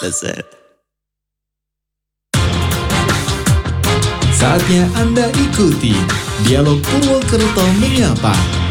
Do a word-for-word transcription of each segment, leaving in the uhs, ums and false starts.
Set. Saatnya Anda ikuti Dialog Purwokerto Menyapa.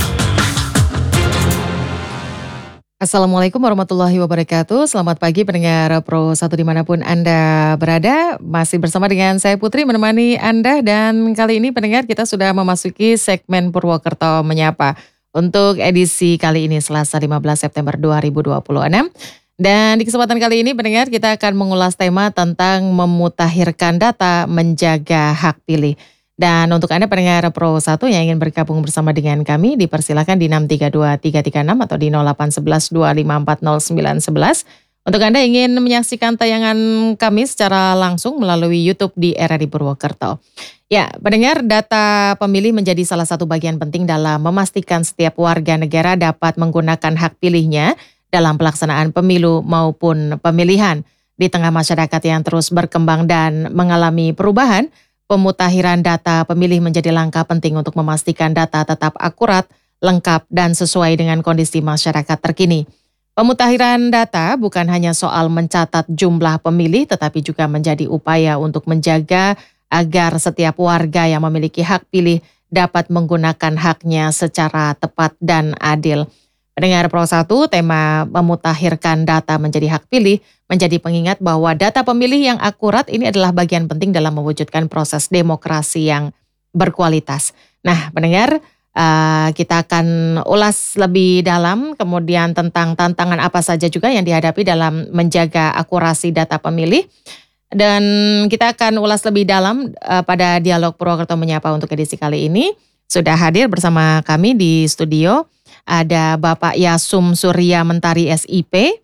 Assalamualaikum warahmatullahi wabarakatuh. Selamat pagi pendengar Pro satu dimanapun Anda berada. Masih bersama dengan saya Putri menemani Anda. Dan kali ini pendengar kita sudah memasuki segmen Purwokerto Menyapa. Untuk edisi kali ini Selasa lima belas September dua ribu dua puluh enam. Dan di kesempatan kali ini pendengar kita akan mengulas tema tentang memutakhirkan data menjaga hak pilih. Dan untuk Anda pendengar Pro satu yang ingin bergabung bersama dengan kami dipersilakan di enam tiga dua tiga tiga enam atau di nol delapan satu satu dua lima empat nol sembilan satu satu. Untuk Anda ingin menyaksikan tayangan kami secara langsung melalui YouTube di R R I Purwokerto. Ya, pendengar, data pemilih menjadi salah satu bagian penting dalam memastikan setiap warga negara dapat menggunakan hak pilihnya dalam pelaksanaan pemilu maupun pemilihan. Di tengah masyarakat yang terus berkembang dan mengalami perubahan, pemutakhiran data pemilih menjadi langkah penting untuk memastikan data tetap akurat, lengkap, dan sesuai dengan kondisi masyarakat terkini. Pemutakhiran data bukan hanya soal mencatat jumlah pemilih, tetapi juga menjadi upaya untuk menjaga agar setiap warga yang memiliki hak pilih dapat menggunakan haknya secara tepat dan adil. Pendengar Pro satu, tema memutakhirkan data menjadi hak pilih menjadi pengingat bahwa data pemilih yang akurat ini adalah bagian penting dalam mewujudkan proses demokrasi yang berkualitas. Nah, pendengar, uh, kita akan ulas lebih dalam kemudian tentang tantangan apa saja juga yang dihadapi dalam menjaga akurasi data pemilih. Dan kita akan ulas lebih dalam uh, pada Dialog Purwokerto Menyapa untuk edisi kali ini. Sudah hadir bersama kami di studio. Ada Bapak Yasum Surya Mentari S I P.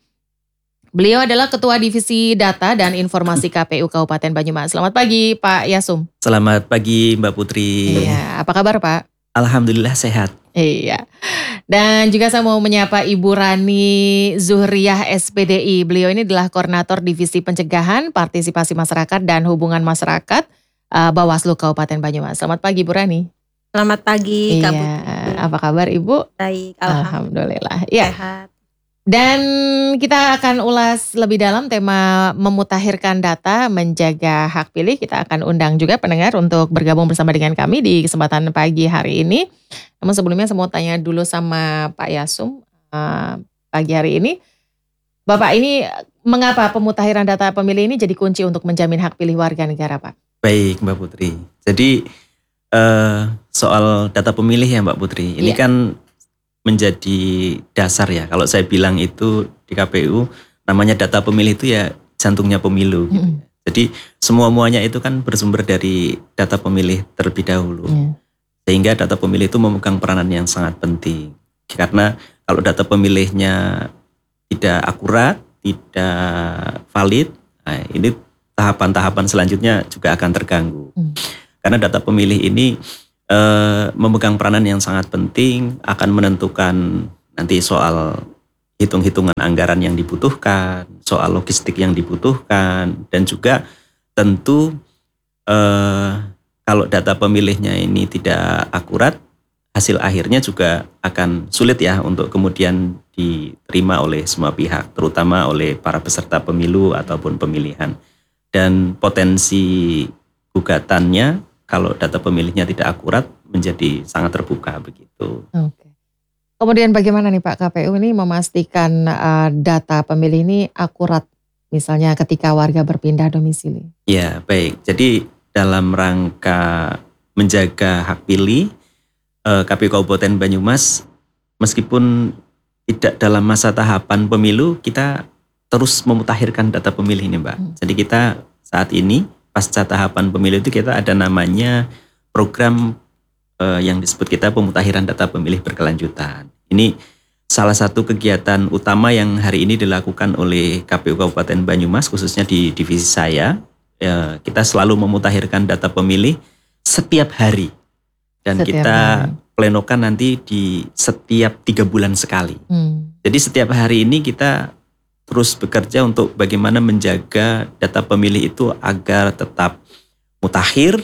Beliau adalah Ketua Divisi Data dan Informasi K P U Kabupaten Banyumas. Selamat pagi Pak Yasum. Selamat pagi Mbak Putri. Iya, apa kabar Pak? Alhamdulillah sehat. Iya. Dan juga saya mau menyapa Ibu Rani Zuhriyah S P D I. Beliau ini adalah Koordinator Divisi Pencegahan, Partisipasi Masyarakat dan Hubungan Masyarakat uh, Bawaslu Kabupaten Banyumas. Selamat pagi Bu Rani. Selamat pagi Kak Putri. Iya, apa kabar Ibu? Baik, alhamdulillah. Iya. Sehat. Dan kita akan ulas lebih dalam tema memutakhirkan data menjaga hak pilih. Kita akan undang juga pendengar untuk bergabung bersama dengan kami di kesempatan pagi hari ini. Namun sebelumnya saya mau tanya dulu sama Pak Yasum uh, pagi hari ini. Bapak ini mengapa pemutakhiran data pemilih ini jadi kunci untuk menjamin hak pilih warga negara Pak? Baik Mbak Putri. Jadi Uh, soal data pemilih ya Mbak Putri, ini yeah. kan menjadi dasar ya. Kalau saya bilang itu di K P U namanya data pemilih itu ya jantungnya pemilu. Mm. Gitu. Jadi semua-muanya itu kan bersumber dari data pemilih terlebih dahulu. Yeah. Sehingga data pemilih itu memegang peranan yang sangat penting. Karena kalau data pemilihnya tidak akurat, tidak valid, nah ini tahapan-tahapan selanjutnya juga akan terganggu. Mm. Karena data pemilih ini e, memegang peranan yang sangat penting, akan menentukan nanti soal hitung-hitungan anggaran yang dibutuhkan, soal logistik yang dibutuhkan, dan juga tentu e, kalau data pemilihnya ini tidak akurat, hasil akhirnya juga akan sulit ya untuk kemudian diterima oleh semua pihak, terutama oleh para peserta pemilu ataupun pemilihan. Dan potensi gugatannya kalau data pemilihnya tidak akurat menjadi sangat terbuka begitu. Oke. Kemudian bagaimana nih Pak K P U ini memastikan uh, data pemilih ini akurat misalnya ketika warga berpindah domisili? Ya baik, jadi dalam rangka menjaga hak pilih uh, K P U Kabupaten Banyumas meskipun tidak dalam masa tahapan pemilu kita terus memutakhirkan data pemilih ini Mbak. Hmm. Jadi kita saat ini pasca tahapan pemilu itu kita ada namanya program eh, yang disebut kita pemutakhiran data pemilih berkelanjutan. Ini salah satu kegiatan utama yang hari ini dilakukan oleh K P U Kabupaten Banyumas khususnya di divisi saya. Eh, kita selalu memutakhirkan data pemilih setiap hari dan setiap kita hari. Plenokan nanti di setiap tiga bulan sekali. Hmm. Jadi setiap hari ini kita terus bekerja untuk bagaimana menjaga data pemilih itu agar tetap mutakhir,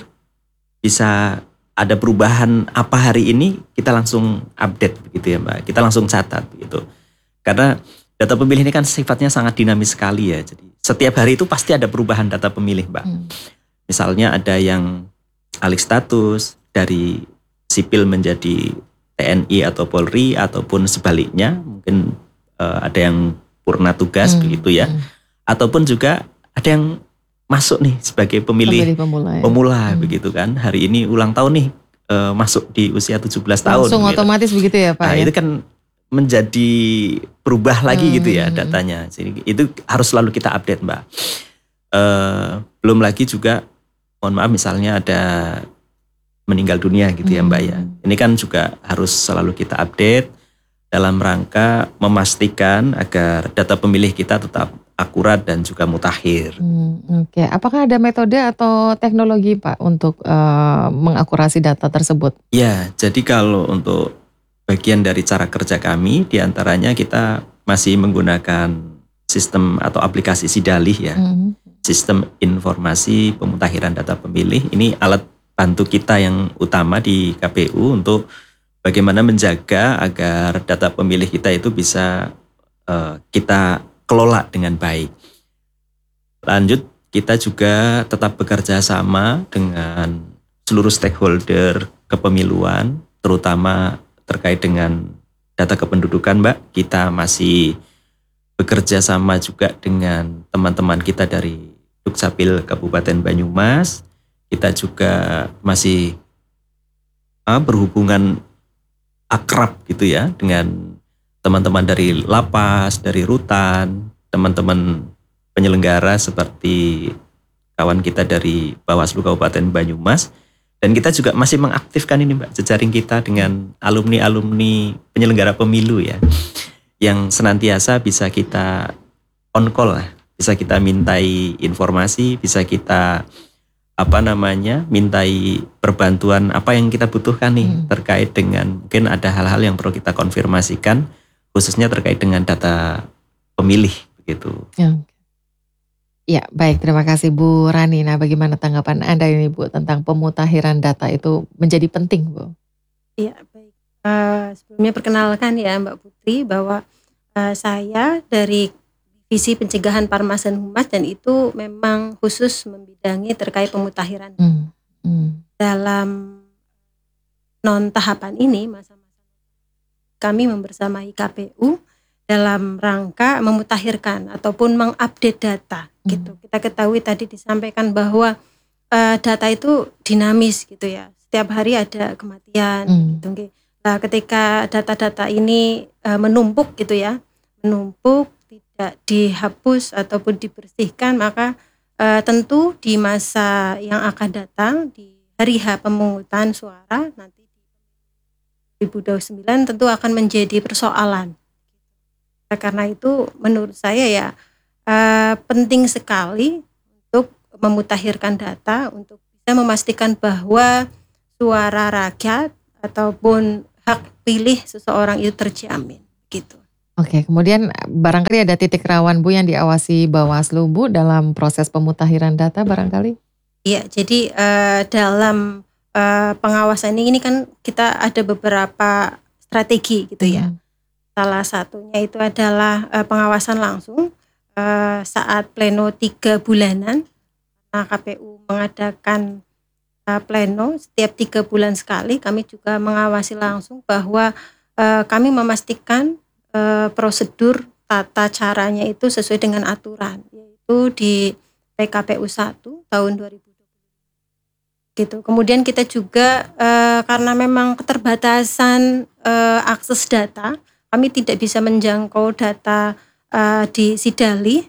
bisa ada perubahan apa hari ini, kita langsung update begitu ya Mbak, kita langsung catat gitu. Karena data pemilih ini kan sifatnya sangat dinamis sekali ya, jadi setiap hari itu pasti ada perubahan data pemilih, Mbak. Hmm. Misalnya ada yang alih status dari sipil menjadi T N I atau Polri, ataupun sebaliknya, mungkin uh, ada yang purna tugas Hmm. begitu ya. Hmm. Ataupun juga ada yang masuk nih sebagai pemilih, Pemilih pemula, ya. pemula Hmm. begitu kan. Hari ini ulang tahun nih, uh, masuk di usia tujuh belas tahun. Langsung gitu. otomatis begitu ya Pak Nah, ya? itu kan menjadi berubah lagi Hmm. gitu ya datanya. Jadi itu harus selalu kita update, Mbak. Uh, belum lagi juga, mohon maaf misalnya ada meninggal dunia gitu ya Mbak ya. Ini kan juga harus selalu kita update dalam rangka memastikan agar data pemilih kita tetap akurat dan juga mutakhir. Hmm, Oke, apakah ada metode atau teknologi Pak untuk uh, mengakurasi data tersebut? Ya, jadi kalau untuk bagian dari cara kerja kami, diantaranya kita masih menggunakan sistem atau aplikasi Sidalih ya, Hmm. sistem informasi pemutakhiran data pemilih. Ini alat bantu kita yang utama di K P U untuk bagaimana menjaga agar data pemilih kita itu bisa uh, kita kelola dengan baik. Lanjut, kita juga tetap bekerja sama dengan seluruh stakeholder kepemiluan, terutama terkait dengan data kependudukan, Mbak. Kita masih bekerja sama juga dengan teman-teman kita dari Dukcapil Kabupaten Banyumas. Kita juga masih ah, berhubungan akrab gitu ya dengan teman-teman dari Lapas, dari Rutan, teman-teman penyelenggara seperti kawan kita dari Bawaslu Kabupaten Banyumas. Dan kita juga masih mengaktifkan ini Mbak, jejaring kita dengan alumni-alumni penyelenggara pemilu ya, yang senantiasa bisa kita on call lah, bisa kita mintai informasi, bisa kita apa namanya, mintai perbantuan apa yang kita butuhkan nih hmm. terkait dengan mungkin ada hal-hal yang perlu kita konfirmasikan, khususnya terkait dengan data pemilih begitu. Ya. Ya, baik. Terima kasih Bu Rani. Nah, bagaimana tanggapan Anda ini Bu tentang pemutakhiran data itu menjadi penting, Bu? Iya, baik. Uh, sebelumnya perkenalkan ya Mbak Putri bahwa uh, saya dari Divisi Pencegahan Parmas dan Humas, dan itu memang khusus membidangi terkait pemutakhiran. Hmm. Hmm. Dalam non tahapan ini, masa-masa kami membersamai K P U dalam rangka memutakhirkan ataupun mengupdate data. Gitu. Kita ketahui tadi disampaikan bahwa uh, data itu dinamis gitu ya. Setiap hari ada kematian hmm. gitu. Nah, ketika data-data ini uh, menumpuk gitu ya, menumpuk tidak dihapus ataupun dibersihkan, maka uh, tentu di masa yang akan datang di hari H pemungutan suara nanti di dua ribu dua puluh sembilan tentu akan menjadi persoalan. Nah, karena itu menurut saya ya Uh, penting sekali untuk memutakhirkan data untuk bisa memastikan bahwa suara rakyat ataupun hak pilih seseorang itu terjamin gitu. Oke, kemudian barangkali ada titik rawan Bu yang diawasi Bawaslu Bu dalam proses pemutakhiran data barangkali? Iya, jadi uh, dalam uh, pengawasan ini, ini kan kita ada beberapa strategi gitu ya. Hmm. Salah satunya itu adalah uh, pengawasan langsung. Uh, saat pleno tiga bulanan, nah K P U mengadakan uh, pleno setiap tiga bulan sekali. Kami juga mengawasi langsung bahwa uh, kami memastikan uh, prosedur tata caranya itu sesuai dengan aturan, yaitu di P K P U satu tahun dua ribu dua puluh gitu. Kemudian kita juga uh, karena memang keterbatasan uh, akses data, kami tidak bisa menjangkau data Uh, di Sidalih,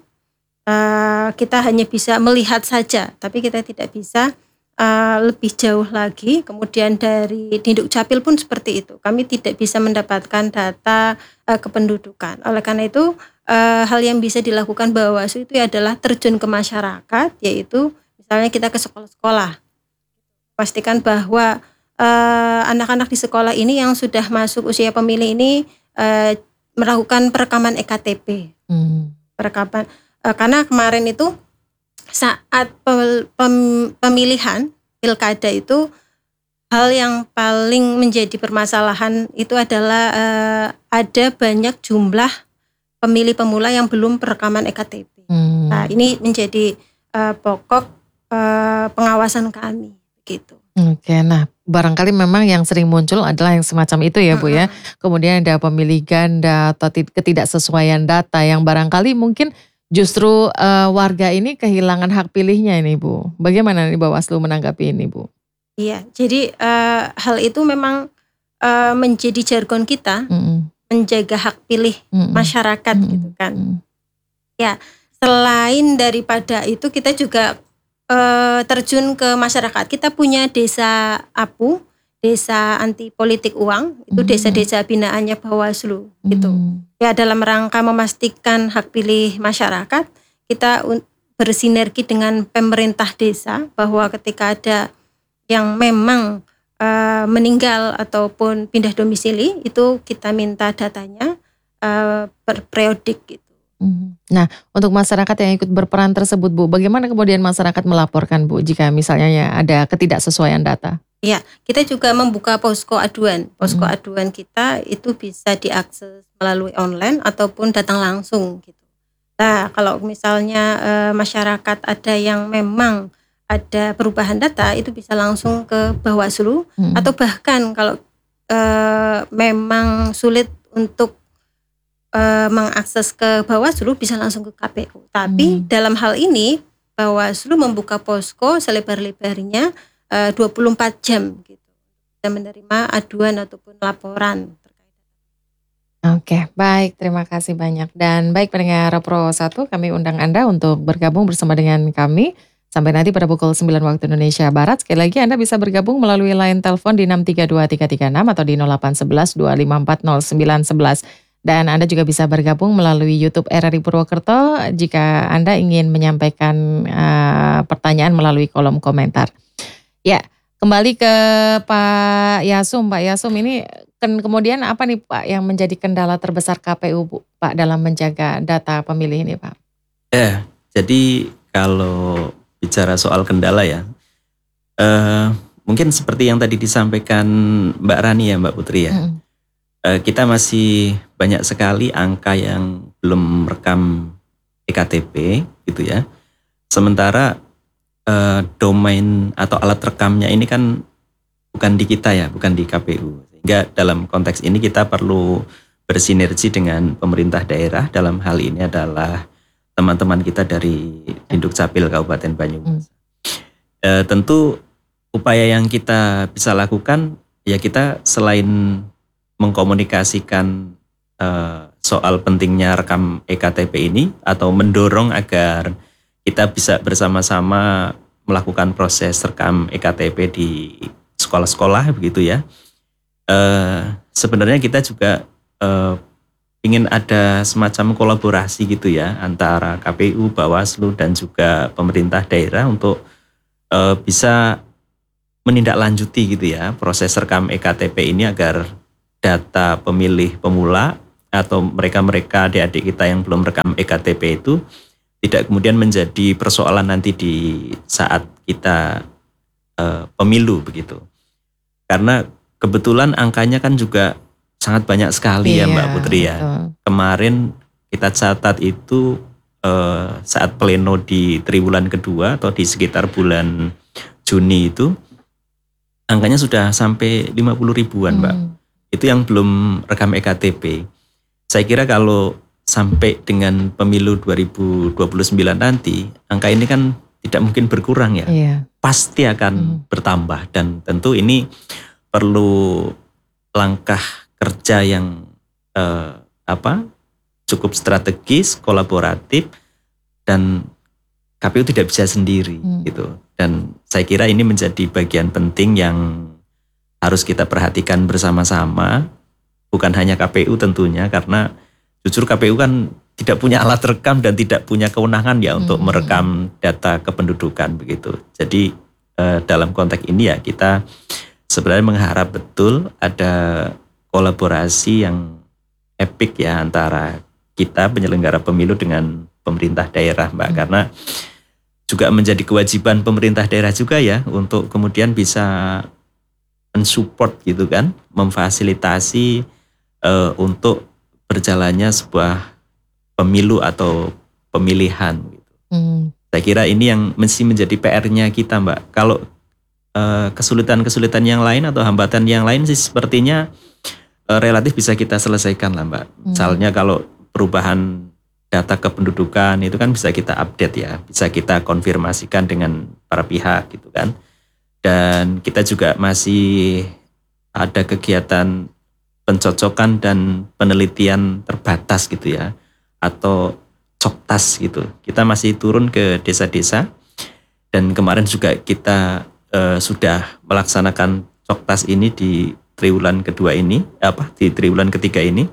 uh, kita hanya bisa melihat saja, tapi kita tidak bisa uh, lebih jauh lagi. Kemudian dari di Dukcapil pun seperti itu, kami tidak bisa mendapatkan data uh, kependudukan. Oleh karena itu uh, hal yang bisa dilakukan Bawaslu itu adalah terjun ke masyarakat, yaitu misalnya kita ke sekolah-sekolah, pastikan bahwa uh, anak-anak di sekolah ini yang sudah masuk usia pemilih ini uh, melakukan perekaman E K T P, hmm. perekaman uh, karena kemarin itu saat pem, pem, pemilihan pilkada itu hal yang paling menjadi permasalahan itu adalah uh, ada banyak jumlah pemilih pemula yang belum perekaman E K T P. Hmm. Hmm. Nah, ini menjadi uh, pokok uh, pengawasan kami gitu. Oke, nah barangkali memang yang sering muncul adalah yang semacam itu ya Bu ya. Kemudian ada pemilih ganda atau ketidaksesuaian data yang barangkali mungkin justru uh, warga ini kehilangan hak pilihnya ini Bu. Bagaimana nih Bawaslu menanggapi ini Bu? Iya, jadi uh, hal itu memang uh, menjadi jargon kita, Mm-mm. menjaga hak pilih Mm-mm. masyarakat Mm-mm. gitu kan. Mm-mm. Ya, selain daripada itu kita juga uh, terjun ke masyarakat. Kita punya desa Apu, desa anti politik uang, itu Mm-mm. desa-desa binaannya Bawaslu gitu. Mm-mm. Ya, dalam rangka memastikan hak pilih masyarakat, kita un- bersinergi dengan pemerintah desa bahwa ketika ada yang memang uh, meninggal ataupun pindah domisili, itu kita minta datanya uh, periodik gitu. Nah, untuk masyarakat yang ikut berperan tersebut Bu, bagaimana kemudian masyarakat melaporkan Bu jika misalnya ada ketidaksesuaian data? Ya, kita juga membuka posko aduan. Posko Mm. aduan kita itu bisa diakses melalui online ataupun datang langsung gitu. Nah, kalau misalnya uh, masyarakat ada yang memang ada perubahan data, itu bisa langsung ke Bawaslu, Hmm. atau bahkan kalau e, memang sulit untuk e, mengakses ke Bawaslu, bisa langsung ke K P U. Tapi Hmm. dalam hal ini Bawaslu membuka posko selebar-lebarnya e, dua puluh empat jam gitu, kita menerima aduan ataupun laporan. Oke, baik, terima kasih banyak. Dan baik pendengar Pro satu, kami undang Anda untuk bergabung bersama dengan kami sampai nanti pada pukul sembilan waktu Indonesia Barat. Sekali lagi Anda bisa bergabung melalui line telepon di enam tiga dua tiga tiga enam atau di nol delapan satu satu dua lima empat nol sembilan satu satu. Dan Anda juga bisa bergabung melalui YouTube R R I Purwokerto jika Anda ingin menyampaikan uh, pertanyaan melalui kolom komentar. Ya, kembali ke Pak Yasum. Pak Yasum, ini kan kemudian apa nih Pak yang menjadi kendala terbesar K P U Pak dalam menjaga data pemilih ini Pak? Ya, jadi kalau bicara soal kendala ya, uh, mungkin seperti yang tadi disampaikan Mbak Rani ya Mbak Putri ya, mm. uh, kita masih banyak sekali angka yang belum rekam E K T P gitu ya. Sementara uh, domain atau alat rekamnya ini kan bukan di kita ya, bukan di K P U. Sehingga dalam konteks ini kita perlu bersinergi dengan pemerintah daerah, dalam hal ini adalah teman-teman kita dari Indukcapil Kabupaten Banyumas. Hmm. E, tentu upaya yang kita bisa lakukan ya, kita selain mengkomunikasikan e, soal pentingnya rekam E K T P ini atau mendorong agar kita bisa bersama-sama melakukan proses rekam E K T P di sekolah-sekolah begitu ya. E, sebenarnya kita juga e, ingin ada semacam kolaborasi gitu ya antara K P U, Bawaslu dan juga pemerintah daerah untuk e, bisa menindaklanjuti gitu ya proses rekam E K T P ini agar data pemilih pemula atau mereka-mereka adik-adik kita yang belum rekam E K T P itu tidak kemudian menjadi persoalan nanti di saat kita e, pemilu begitu. Karena kebetulan angkanya kan juga sangat banyak sekali iya, ya Mbak Putri ya. Betul. Kemarin kita catat itu eh, saat pleno di triwulan kedua atau di sekitar bulan Juni itu angkanya sudah sampai lima puluh ribuan hmm. Mbak. Itu yang belum rekam E K T P. Saya kira kalau sampai dengan pemilu dua ribu dua puluh sembilan nanti angka ini kan tidak mungkin berkurang ya. Iya. Pasti akan hmm. bertambah dan tentu ini perlu langkah kerja yang eh, apa cukup strategis, kolaboratif, dan K P U tidak bisa sendiri hmm. gitu. Dan saya kira ini menjadi bagian penting yang harus kita perhatikan bersama-sama, bukan hanya K P U tentunya, karena jujur K P U kan tidak punya alat rekam dan tidak punya kewenangan ya hmm. untuk merekam data kependudukan begitu. Jadi eh, dalam konteks ini ya kita sebenarnya mengharap betul ada kolaborasi yang epik ya antara kita penyelenggara pemilu dengan pemerintah daerah Mbak, hmm. karena juga menjadi kewajiban pemerintah daerah juga ya untuk kemudian bisa mensupport gitu kan, memfasilitasi uh, untuk berjalannya sebuah pemilu atau pemilihan gitu. Hmm. Saya kira ini yang mesti menjadi P R-nya kita, Mbak. Kalau uh, kesulitan-kesulitan yang lain atau hambatan yang lain sih sepertinya uh, relatif bisa kita selesaikan lah, Mbak. Hmm. Misalnya kalau perubahan data kependudukan itu kan bisa kita update ya, bisa kita konfirmasikan dengan para pihak gitu kan. Dan kita juga masih ada kegiatan pencocokan dan penelitian terbatas gitu ya, atau coktas gitu. Kita masih turun ke desa-desa dan kemarin juga kita uh, sudah melaksanakan coktas ini di triwulan kedua ini, apa di triwulan ketiga ini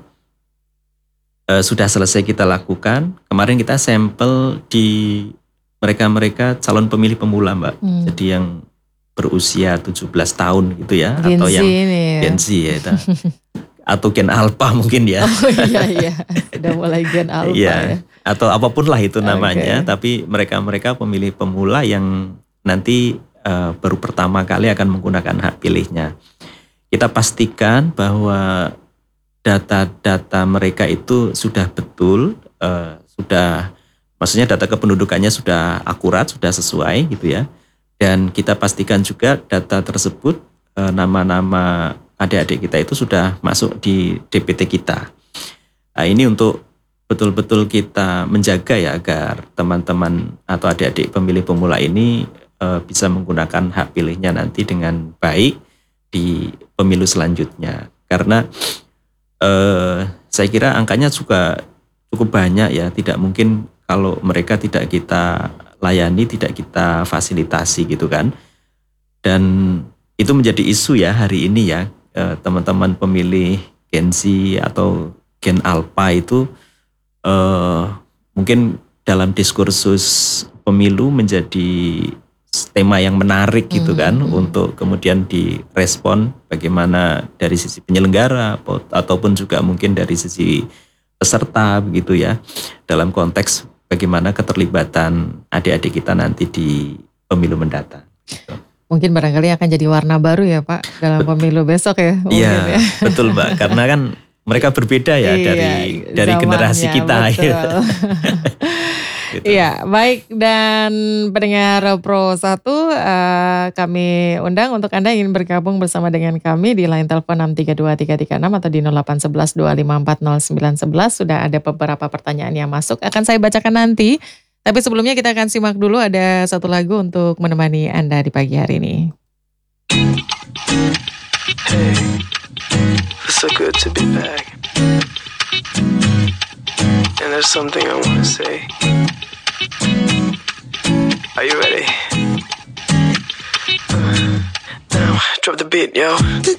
uh, sudah selesai kita lakukan. Kemarin kita sampel di mereka-mereka calon pemilih pemula, Mbak. Hmm. Jadi yang berusia tujuh belas tahun gitu ya, Gen atau Z yang ya. Gen Z ya itu. Atau gen alpha mungkin ya. Oh iya iya, sudah mulai gen alpha iya. ya. Atau apapun lah itu namanya, okay. Tapi mereka-mereka pemilih pemula yang nanti uh, baru pertama kali akan menggunakan hak pilihnya. Kita pastikan bahwa data-data mereka itu sudah betul, uh, sudah maksudnya data kependudukannya sudah akurat, sudah sesuai gitu ya. Dan kita pastikan juga data tersebut uh, nama-nama adik-adik kita itu sudah masuk di D P T kita. Nah, ini untuk betul-betul kita menjaga ya agar teman-teman atau adik-adik pemilih pemula ini e, bisa menggunakan hak pilihnya nanti dengan baik di pemilu selanjutnya. Karena e, saya kira angkanya juga cukup banyak ya, tidak mungkin kalau mereka tidak kita layani, tidak kita fasilitasi gitu kan. Dan itu menjadi isu ya hari ini ya. Teman-teman pemilih Gen Z atau Gen Alpha itu eh, mungkin dalam diskursus pemilu menjadi tema yang menarik gitu kan, mm-hmm. untuk kemudian direspon bagaimana dari sisi penyelenggara ataupun juga mungkin dari sisi peserta begitu ya, dalam konteks bagaimana keterlibatan adik-adik kita nanti di pemilu mendatang gitu. Mungkin barangkali akan jadi warna baru ya Pak dalam pemilu besok ya. Iya ya. Betul Mbak, karena kan mereka berbeda ya, iya, dari dari zamannya, generasi kita. Betul. Gitu. Iya, baik, dan pendengar Pro satu uh, kami undang untuk Anda ingin bergabung bersama dengan kami di line telepon enam tiga dua tiga tiga enam atau di nol delapan satu satu dua lima empat nol sembilan satu satu. Sudah ada beberapa pertanyaan yang masuk, akan saya bacakan nanti. Tapi sebelumnya kita akan simak dulu ada satu lagu untuk menemani Anda di pagi hari ini. Hey, it's so good to be back. And there's something I want to say. Are you ready? Uh, now, drop the beat, yo.